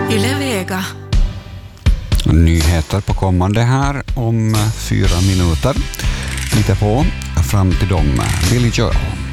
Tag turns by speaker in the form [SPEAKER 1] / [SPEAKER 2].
[SPEAKER 1] Yle Vega.
[SPEAKER 2] Nyheter på kommande här om 4 minuter. Lite på, fram till dem Billy Joel.